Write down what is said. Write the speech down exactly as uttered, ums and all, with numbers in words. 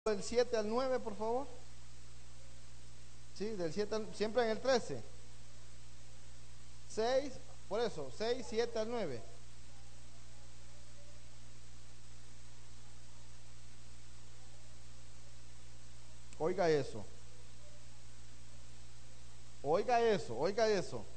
del siete al nueve, por favor. Sí, del siete al, siempre en el trece. seis, por eso, seis, siete al nueve. Oiga eso. Oiga eso, oiga eso.